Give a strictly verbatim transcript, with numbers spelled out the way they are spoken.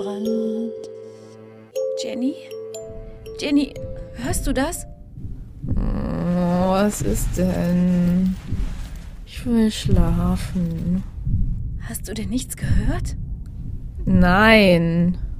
Brand. Jenny? Jenny, hörst du das? Oh, was ist denn? Ich will schlafen. Hast du denn nichts gehört? Nein.